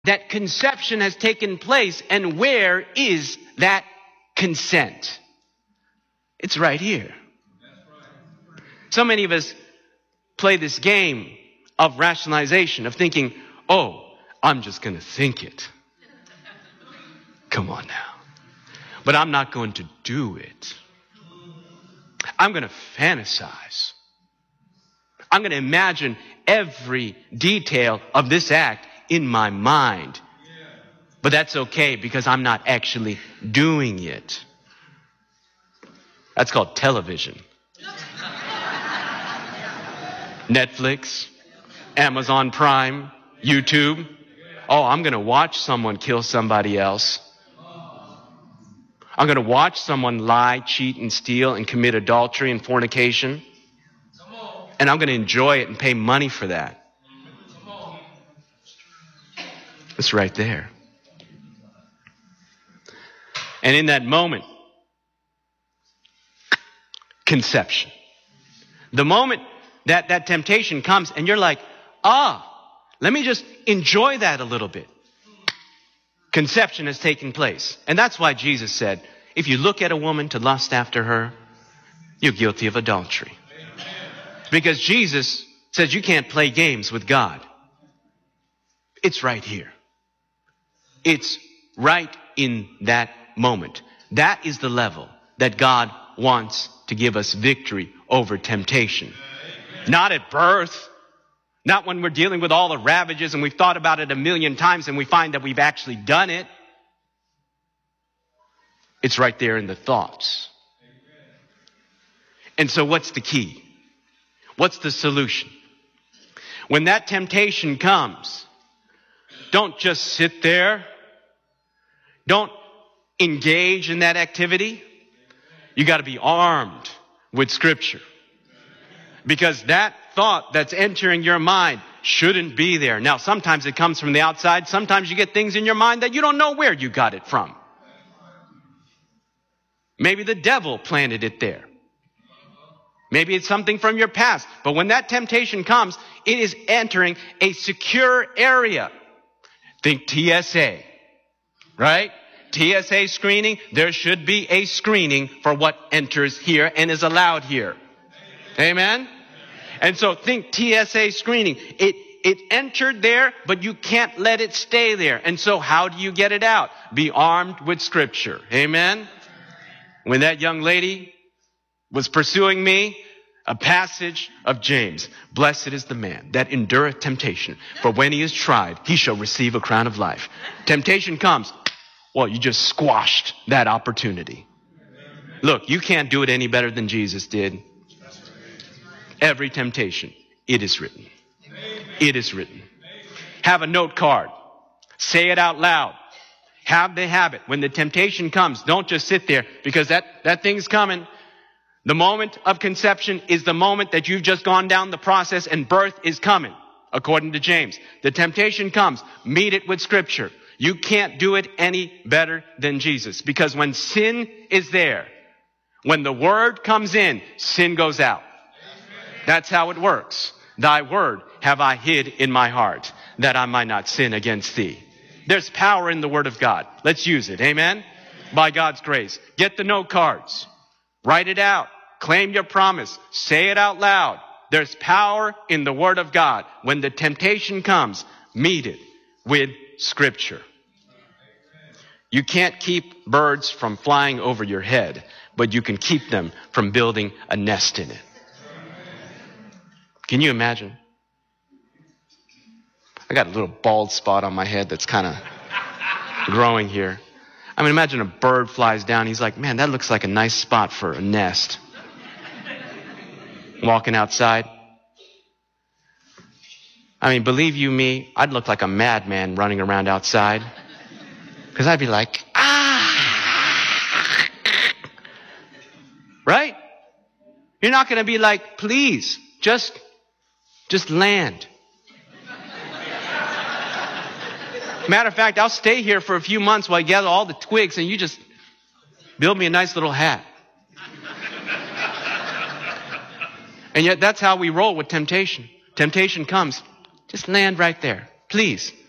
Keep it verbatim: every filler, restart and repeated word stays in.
that conception has taken place, and where is that consent? It's right here. So many of us play this game of rationalization, of thinking, oh, I'm just going to think it. Come on now. But I'm not going to do it. I'm going to fantasize. I'm going to imagine every detail of this act in my mind. But that's okay because I'm not actually doing it. That's called television. Netflix, Amazon Prime, YouTube. Oh, I'm going to watch someone kill somebody else. I'm going to watch someone lie, cheat, and steal and commit adultery and fornication. And I'm going to enjoy it and pay money for that. It's right there. And in that moment, conception. The moment that that temptation comes and you're like, ah, let me just enjoy that a little bit. Conception has taken place. And that's why Jesus said, if you look at a woman to lust after her, you're guilty of adultery. Because Jesus says you can't play games with God. It's right here. It's right in that moment. That is the level that God wants to give us victory over temptation. Not at birth. Not when we're dealing with all the ravages and we've thought about it a million times and we find that we've actually done it. It's right there in the thoughts. And so what's the key? What's the solution? When that temptation comes, don't just sit there. Don't engage in that activity. You got to be armed with Scripture. Because that thought that's entering your mind shouldn't be there. Now, sometimes it comes from the outside. Sometimes you get things in your mind that you don't know where you got it from. Maybe the devil planted it there. Maybe it's something from your past. But when that temptation comes, it is entering a secure area. Think T S A, right? T S A screening. There should be a screening for what enters here and is allowed here. Amen? And so think T S A screening. It it entered there, but you can't let it stay there. And so how do you get it out? Be armed with Scripture. Amen? When that young lady was pursuing me, a passage of James. Blessed is the man that endureth temptation. For when he is tried, he shall receive a crown of life. Temptation comes. Well, you just squashed that opportunity. Look, you can't do it any better than Jesus did. Every temptation, it is written. It is written. Have a note card. Say it out loud. Have the habit. When the temptation comes, don't just sit there because that, that thing's coming. The moment of conception is the moment that you've just gone down the process and birth is coming, according to James. The temptation comes. Meet it with Scripture. You can't do it any better than Jesus. Because when sin is there, when the word comes in, sin goes out. That's how it works. Thy word have I hid in my heart, that I might not sin against thee. There's power in the word of God. Let's use it. Amen? By God's grace. Get the note cards. Write it out. Claim your promise. Say it out loud. There's power in the word of God. When the temptation comes, meet it with Scripture. You can't keep birds from flying over your head, but you can keep them from building a nest in it. Can you imagine? I got a little bald spot on my head that's kind of growing here. I mean, imagine a bird flies down. He's like, man, that looks like a nice spot for a nest. Walking outside. I mean, believe you me, I'd look like a madman running around outside. Because I'd be like, ah! Right? You're not going to be like, please, just, just land. Matter of fact, I'll stay here for a few months while I gather all the twigs and you just build me a nice little hat. And yet that's how we roll with temptation. Temptation comes. Just land right there. Please.